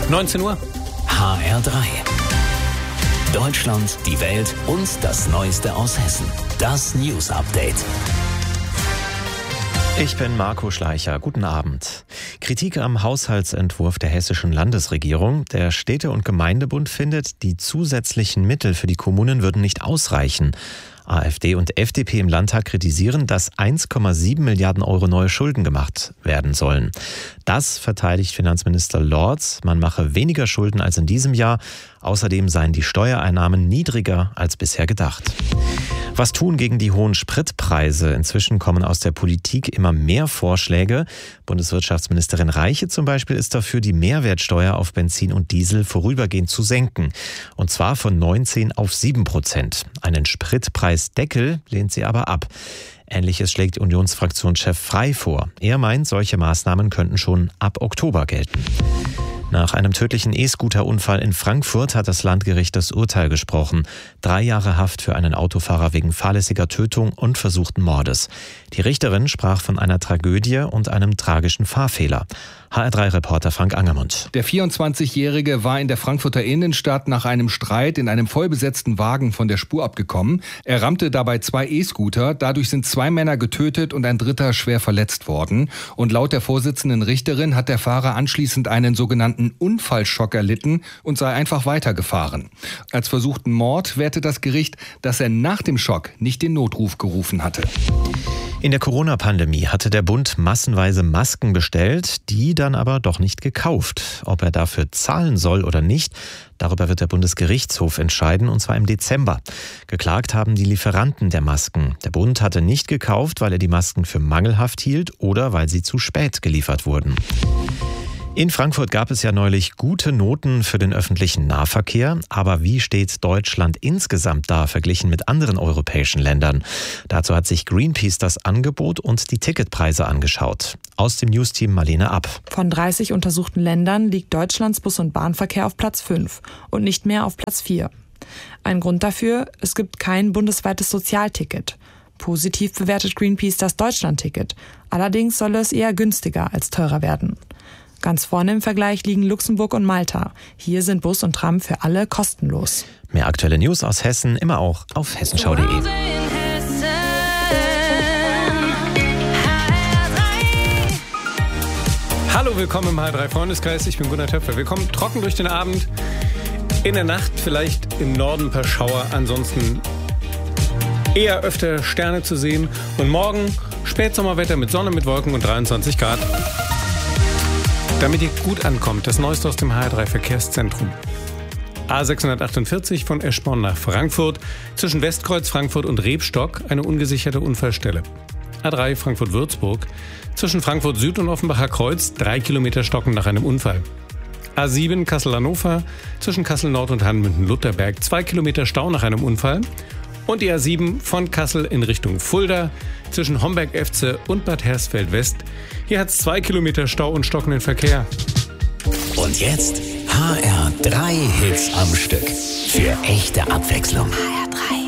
19 Uhr. HR3. Deutschland, die Welt und das Neueste aus Hessen. Das News Update. Ich bin Marco Schleicher. Guten Abend. Kritik am Haushaltsentwurf der hessischen Landesregierung. Der Städte- und Gemeindebund findet, die zusätzlichen Mittel für die Kommunen würden nicht ausreichen. AfD und FDP im Landtag kritisieren, dass 1,7 Milliarden Euro neue Schulden gemacht werden sollen. Das verteidigt Finanzminister Lorz. Man mache weniger Schulden als in diesem Jahr. Außerdem seien die Steuereinnahmen niedriger als bisher gedacht. Was tun gegen die hohen Spritpreise? Inzwischen kommen aus der Politik immer mehr Vorschläge. Bundeswirtschaftsministerin Reiche zum Beispiel ist dafür, die Mehrwertsteuer auf Benzin und Diesel vorübergehend zu senken. Und zwar von 19 auf 7%. Einen Spritpreisdeckel lehnt sie aber ab. Ähnliches schlägt Unionsfraktionschef Frey vor. Er meint, solche Maßnahmen könnten schon ab Oktober gelten. Nach einem tödlichen E-Scooter-Unfall in Frankfurt hat das Landgericht das Urteil gesprochen. 3 Jahre Haft für einen Autofahrer wegen fahrlässiger Tötung und versuchten Mordes. Die Richterin sprach von einer Tragödie und einem tragischen Fahrfehler. HR3-Reporter Frank Angermund. Der 24-Jährige war in der Frankfurter Innenstadt nach einem Streit in einem vollbesetzten Wagen von der Spur abgekommen. Er rammte dabei 2 E-Scooter. Dadurch sind 2 Männer getötet und ein dritter schwer verletzt worden. Und laut der Vorsitzenden Richterin hat der Fahrer anschließend einen sogenannten Unfallschock erlitten und sei einfach weitergefahren. Als versuchten Mord wertet das Gericht, dass er nach dem Schock nicht den Notruf gerufen hatte. In der Corona-Pandemie hatte der Bund massenweise Masken bestellt, die dann aber doch nicht gekauft. Ob er dafür zahlen soll oder nicht, darüber wird der Bundesgerichtshof entscheiden, und zwar im Dezember. Geklagt haben die Lieferanten der Masken. Der Bund hatte nicht gekauft, weil er die Masken für mangelhaft hielt oder weil sie zu spät geliefert wurden. In Frankfurt gab es ja neulich gute Noten für den öffentlichen Nahverkehr. Aber wie steht Deutschland insgesamt da, verglichen mit anderen europäischen Ländern? Dazu hat sich Greenpeace das Angebot und die Ticketpreise angeschaut. Aus dem Newsteam Marlene App. Von 30 untersuchten Ländern liegt Deutschlands Bus- und Bahnverkehr auf Platz 5 und nicht mehr auf Platz 4. Ein Grund dafür: es gibt kein bundesweites Sozialticket. Positiv bewertet Greenpeace das Deutschlandticket. Allerdings soll es eher günstiger als teurer werden. Ganz vorne im Vergleich liegen Luxemburg und Malta. Hier sind Bus und Tram für alle kostenlos. Mehr aktuelle News aus Hessen immer auch auf hessenschau.de. Hallo, willkommen im HR3-Freundeskreis. Ich bin Gunnar Töpfer. Wir kommen trocken durch den Abend. In der Nacht vielleicht im Norden ein paar Schauer. Ansonsten eher öfter Sterne zu sehen. Und morgen Spätsommerwetter mit Sonne, mit Wolken und 23 Grad. Damit ihr gut ankommt, das Neueste aus dem HR3-Verkehrszentrum. A648 von Eschborn nach Frankfurt, zwischen Westkreuz, Frankfurt und Rebstock eine ungesicherte Unfallstelle. A3 Frankfurt-Würzburg, zwischen Frankfurt Süd und Offenbacher Kreuz 3 Kilometer stocken nach einem Unfall. A7 Kassel-Hannover, zwischen Kassel Nord und Hanmünden-Lutherberg 2 Kilometer Stau nach einem Unfall. Und die A7 von Kassel in Richtung Fulda, zwischen Homberg-Efze und Bad Hersfeld-West. Hier hat es 2 Kilometer Stau und stockenden Verkehr. Und jetzt HR3 Hits am Stück. Für echte Abwechslung. HR3.